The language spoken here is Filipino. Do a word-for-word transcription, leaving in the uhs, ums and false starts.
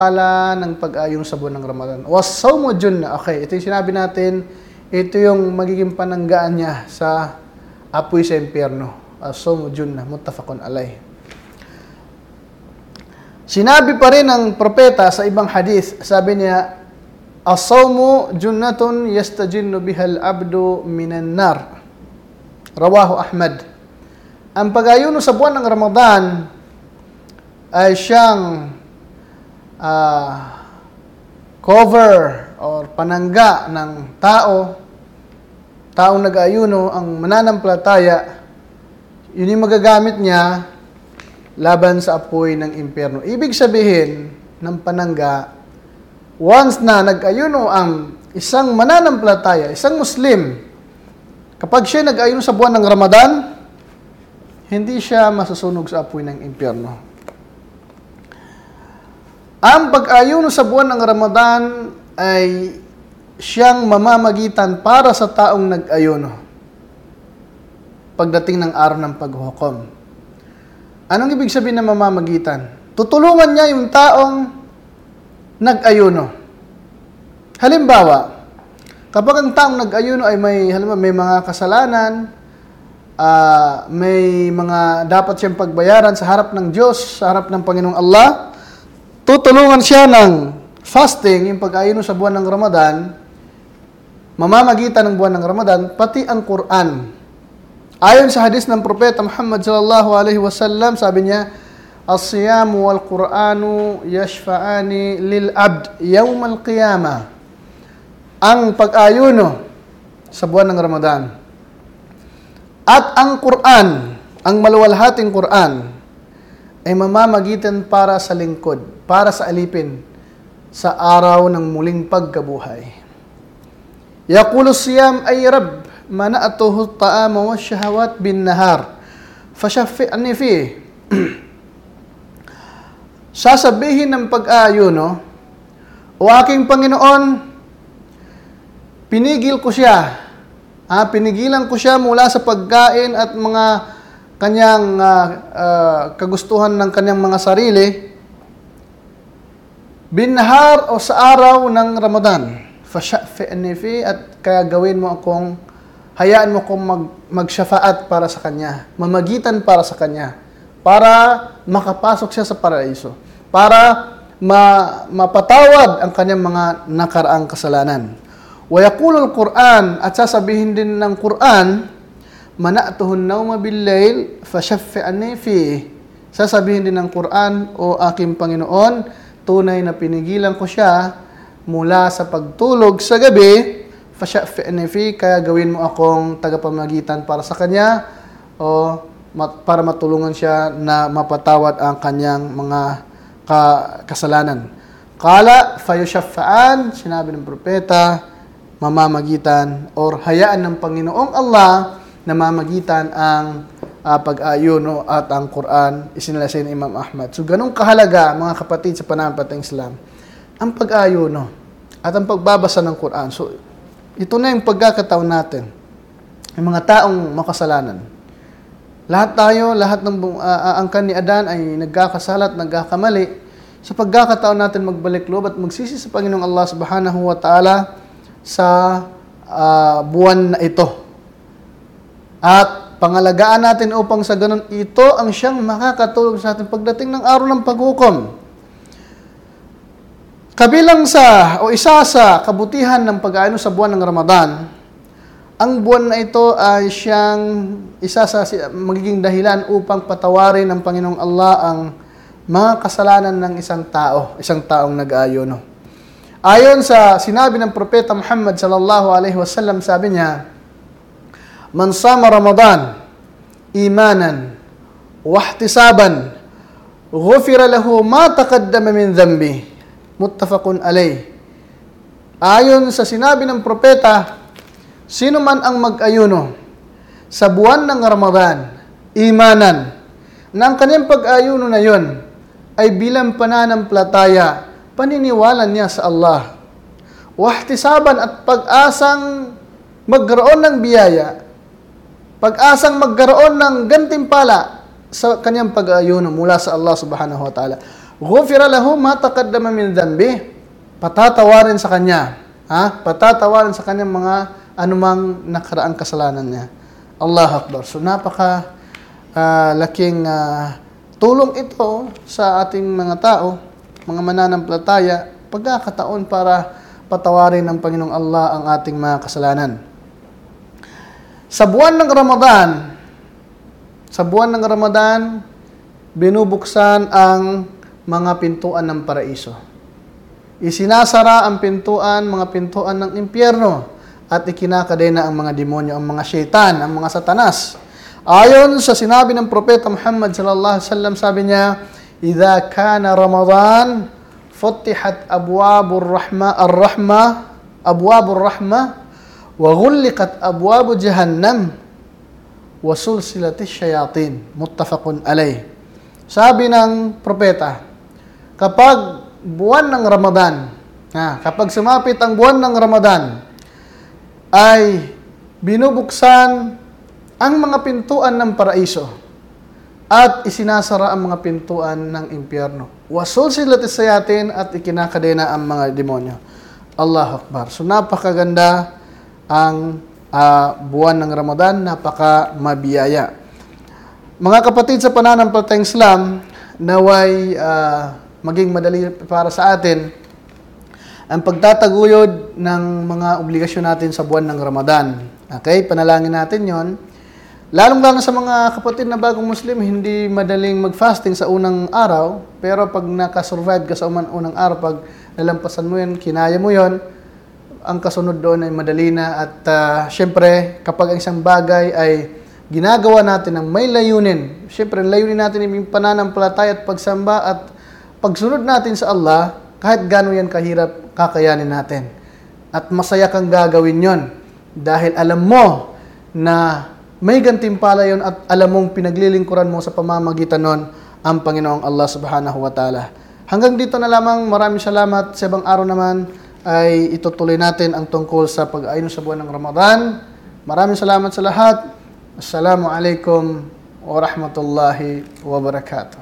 pala ng pag-ayong sa buwan ng Ramadan. Was-sawmu junnah. Okay, ito yung sinabi natin, ito yung magiging pananggaan niya sa apoy sa impyerno. As-sawmu junnah, muttafaqun alayh. Sinabi pa rin ng propeta sa ibang hadith, sabi niya, as-sawmu junnatun yastajinnu bihal abdu minan nar. Rawahu Ahmad. Ang pag-ayuno sa buwan ng Ramadan ay siyang uh, cover or panangga ng tao, taong nag-ayuno, ang mananampalataya, yun yung magagamit niya laban sa apoy ng impyerno. Ibig sabihin ng panangga, once na nag-ayuno ang isang mananampalataya, isang Muslim, kapag siya nag-ayuno sa buwan ng Ramadan, hindi siya masusunog sa apoy ng impyerno. Ang pag-ayuno sa buwan ng Ramadan ay siyang mamamagitan para sa taong nag-ayuno pagdating ng araw ng paghukom. Anong ibig sabihin ng mamamagitan? Tutulungan niya yung taong nag-ayuno. Halimbawa, kapag ang taong nag-ayuno ay may, halimbawa, may mga kasalanan, uh, may mga dapat siyang pagbayaran sa harap ng Diyos, sa harap ng Panginoong Allah, tutulungan siya ng fasting, yung pag-ayuno sa buwan ng Ramadan, mamamagitan ng buwan ng Ramadan, pati ang Quran. Ayon sa hadis ng Propeta Muhammad sallallahu alaihi wasallam, sabi niya, as-siyamu wal Quranu yashfa'ani lil abd yawm al-qiyamah. Ang pag-ayuno sa buwan ng Ramadan at ang Quran, ang maluwalhating Quran, ay mamamagitan para sa lingkod, para sa alipin, sa araw ng muling pagkabuhay. Yaqulu siyam ay Rabb, mana'atuhu ta'ama wa syahawat bin nahar, fashaffi'ni fi. Sasabihin ng pag-aayuno, o aking Panginoon, pinigil ko siya, ah, pinigilan ko siya mula sa pagkain at mga kanyang uh, uh, kagustuhan ng kanyang mga sarili, binahar o sa araw ng Ramadan, fashaffi'ni fi, at kaya gawin mo akong, hayaan mo akong mag, magsyafaat para sa kanya, mamagitan para sa kanya, para makapasok siya sa paraiso, para ma, mapatawad ang kanyang mga nakaraang kasalanan. Wa yaqulul Quran, at sasabihin din ng Quran, mana'tuhun nawma bil-layl fashaffi'ni fi. Sasabihin din ng Quran, o aking Panginoon, tunay na pinigilan ko siya mula sa pagtulog sa gabi, fashaffi'ni fi, kaya gawin mo akong tagapamagitan para sa kanya, o mat, para matulungan siya na mapatawad ang kanyang mga ka, kasalanan. Qala fayushaffa'an, sinabi ng propeta, mamamagitan or hayaan ng Panginoong Allah na mamagitan ang uh, pag-ayuno at ang Quran, isinalaysay ni Imam Ahmad. So, ganun kahalaga, mga kapatid sa pananampalatayang Islam, ang pag-ayuno at ang pagbabasa ng Quran. So, ito na yung pagkakataon natin. Yung mga taong makasalanan. Lahat tayo, lahat ng uh, angkan ni Adan ay nagkakasala at nagkakamali. Sa pagkakataon natin magbalik loob at magsisi sa Panginoong Allah subhanahu wa ta'ala sa uh, buwan na ito. At pangalagaan natin upang sa ganun, ito ang siyang makakatulong sa atin pagdating ng araw ng paghukom. Kabilang sa, o isa sa kabutihan ng pag-aayuno sa buwan ng Ramadan, ang buwan na ito ay siyang isa sa magiging dahilan upang patawarin ng Panginoong Allah ang mga kasalanan ng isang tao, isang taong nag-aayuno. Ayon sa sinabi ng Propeta Muhammad sallallahu alaihi wasallam, sabi niya, man sama Ramadan imanan wa ihtisaban ghufira lahu ma taqaddama min dhanbi, muttafaqun alayh. Ayon sa sinabi ng propeta, sino man ang mag-ayuno sa buwan ng Ramadan imanan, na ang kanyang pag-ayuno na yon ay bilang pananampalataya, paniniwala niya sa Allah, wa ihtisaban, at pag-asang magkaroon ng biyaya, pag-asang magkaroon ng gantimpala sa kanyang pag-aayuno mula sa Allah subhanahu wa ta'ala. Ghufira lahu ma taqaddama min dhanbi. Patatawarin sa kanya, ha? Patatawarin sa kanya mga anumang nakaraang kasalanan niya. Allahu Akbar. So napaka uh, laking uh, tulong ito sa ating mga tao, mga mananampalataya, pagkakataon para patawarin ng Panginoong Allah ang ating mga kasalanan. Sa buwan ng Ramadan, sa buwan ng Ramadan, binubuksan ang mga pintuan ng paraiso. Isinasara ang pintuan, mga pintuan ng impyerno, at ikinakadena ang mga demonyo, ang mga syaitan, ang mga satanas. Ayon sa sinabi ng Propeta Muhammad sallallahu alaihi wasallam, sabi niya, "Idza kana Ramadan, futihat abwabur rahma ar-rahma, abwabur rahma, wa ghulliqat abwabu jahannam, wa sulsilatish syayatin." Muttafaqun alayh. Sabi ng propeta, kapag buwan ng Ramadan, ha, kapag sumapit ang buwan ng Ramadan, ay binubuksan ang mga pintuan ng paraiso at isinasara ang mga pintuan ng impyerno. Wasul sila tisayatin at ikinakadena ang mga demonyo. Allahu Akbar. So napakaganda ang uh, buwan ng Ramadan, napaka mabiyaya. Mga kapatid sa pananampalatayang Islam, naway uh, maging madali para sa atin ang pagtataguyod ng mga obligasyon natin sa buwan ng Ramadan. Okay? Panalangin natin yon. Lalong-lalo sa mga kapatid na bagong Muslim, hindi madaling mag-fasting sa unang araw, pero pag nakasurvive ka sa unang araw, pag nalampasan mo yun, kinaya mo yon, ang kasunod doon ay madali na. At uh, syempre, kapag ang isang bagay ay ginagawa natin ng may layunin, syempre, layunin natin yung pananampalataya at pagsamba at pagsunod natin sa Allah, kahit gano'n yan kahirap, kakayanin natin. At masaya kang gagawin yon dahil alam mo na may gantimpala yon at alam mong pinaglilingkuran mo sa pamamagitan nun ang Panginoong Allah Subhanahu wa Ta'ala. Hanggang dito na lamang. Maraming salamat. Sa ibang araw naman ay itutuloy natin ang tungkol sa pag-ayun sa buwan ng Ramadan. Maraming salamat sa lahat. Assalamu alaikum wa rahmatullahi wa barakatuh.